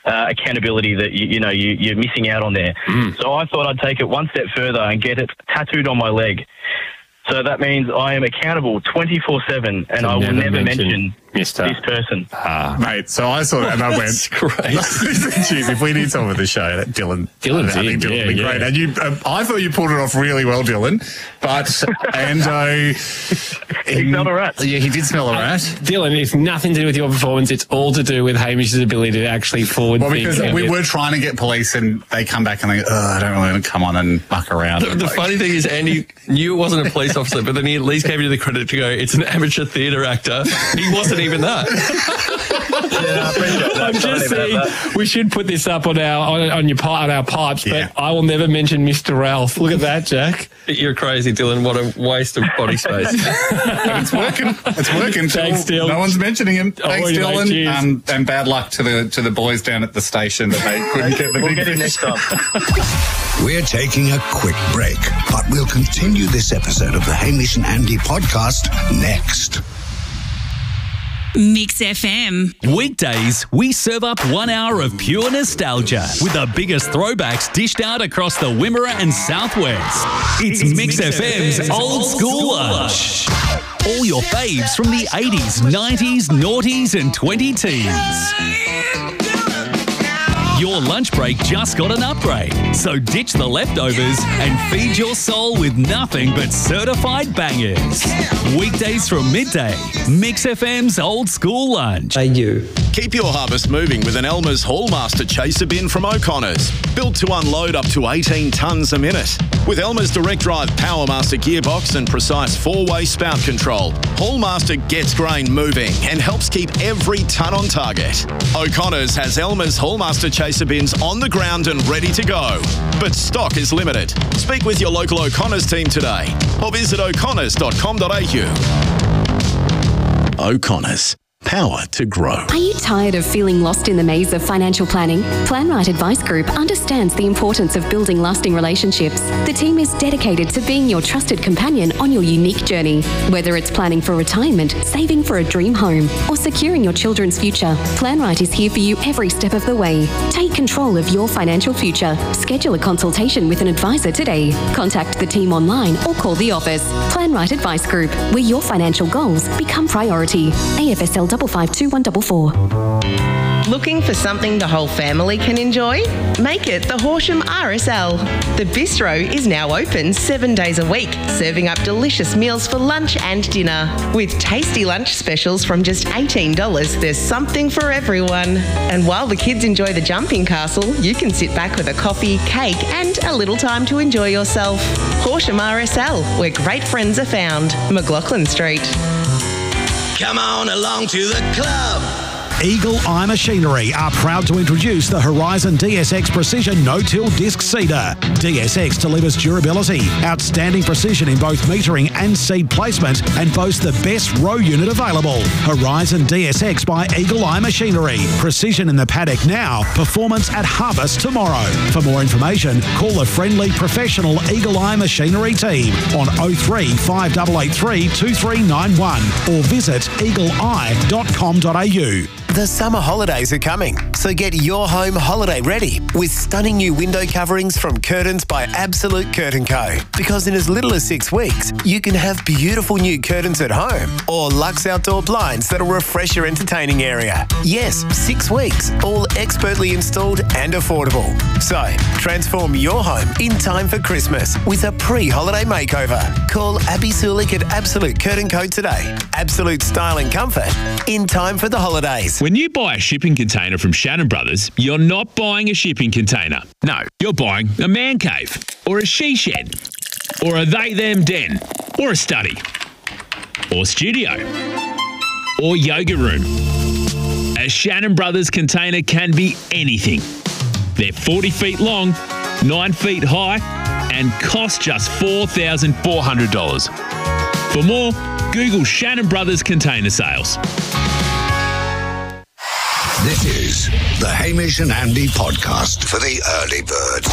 accountability that you're missing out on there. So I thought I'd take it one step further and get it tattooed on my leg. So that means I am accountable 24/7, and I will never mention this person. Mate, so I saw that and I went, That's great. Jeez, if we need someone for the show, Dylan. Dylan's I think in, Dylan would be yeah. great. And I thought you pulled it off really well, Dylan. But Ando... He smelled a rat. Yeah, he did smell a rat. Dylan, it's nothing to do with your performance. It's all to do with Hamish's ability to actually forward Well, think. because we were trying to get police and they come back and they go, I don't really want to come on and muck around. The funny thing is, Andy knew it wasn't a police officer, but then he at least gave you the credit to go, it's an amateur theatre actor. He wasn't even that. Yeah, I appreciate that. I'm just saying we should put this up on our pipes, Yeah. but I will never mention Mr. Ralph. Look at that, Jack. You're crazy, Dylan. What a waste of body space. It's working. It's working. Thanks, Dylan. No one's mentioning him. Thanks, you, mate. Dylan. Cheers. And bad luck to the boys down at the station that they couldn't get the We'll big get him fish. next time. We're taking a quick break, but we'll continue this episode of the Hamish and Andy podcast next. Mix FM. Weekdays, we serve up 1 hour of pure nostalgia with the biggest throwbacks dished out across the Wimmera and Southwest. It's Mix FM's Old School Lunch. All your faves from the 80s, 90s, noughties and 2010s. Your lunch break just got an upgrade, so ditch the leftovers and feed your soul with nothing but certified bangers. Weekdays from midday, Mix FM's Old School Lunch. Hey, you. Keep your harvest moving with an Elmer's Hallmaster chaser bin from O'Connor's. Built to unload up to 18 tonnes a minute. With Elmer's direct drive Powermaster gearbox and precise 4-way spout control, Hallmaster gets grain moving and helps keep every tonne on target. O'Connor's has Elmer's Hallmaster chaser bins on the ground and ready to go. But stock is limited. Speak with your local O'Connor's team today or visit o'connors.com.au. O'Connor's. Power to grow. Are you tired of feeling lost in the maze of financial planning? PlanRight Advice Group understands the importance of building lasting relationships. The team is dedicated to being your trusted companion on your unique journey. Whether it's planning for retirement, saving for a dream home, or securing your children's future, PlanRight is here for you every step of the way. Take control of your financial future. Schedule a consultation with an advisor today. Contact the team online or call the office. PlanRight Advice Group, where your financial goals become priority. AFSL 552144. Looking for something the whole family can enjoy? Make it the Horsham RSL. The bistro is now open 7 days a week, serving up delicious meals for lunch and dinner. With tasty lunch specials from just $18, there's something for everyone. And while the kids enjoy the jumping castle, you can sit back with a coffee, cake and a little time to enjoy yourself. Horsham RSL, where great friends are found. McLaughlin Street. Come on along to the club. Eagle Eye Machinery are proud to introduce the Horizon DSX Precision No-Till Disc Seeder. DSX delivers durability, outstanding precision in both metering and seed placement, and boasts the best row unit available. Horizon DSX by Eagle Eye Machinery. Precision in the paddock now, performance at harvest tomorrow. For more information, call the friendly professional Eagle Eye Machinery team on 03 5883 2391 or visit eagleeye.com.au. The summer holidays are coming, so get your home holiday ready with stunning new window coverings from Curtains by Absolute Curtain Co. Because in as little as 6 weeks, you can have beautiful new curtains at home or luxe outdoor blinds that'll refresh your entertaining area. Yes, 6 weeks, all expertly installed and affordable. So, transform your home in time for Christmas with a pre-holiday makeover. Call Abby Sulik at Absolute Curtain Co today. Absolute style and comfort in time for the holidays. When you buy a shipping container from Shannon Brothers, you're not buying a shipping container. No, you're buying a man cave, or a she shed, or a they-them den, or a study, or studio, or yoga room. A Shannon Brothers container can be anything. They're 40 feet long, 9 feet high, and cost just $4,400. For more, Google Shannon Brothers Container Sales. This is the Hamish and Andy podcast for the early birds.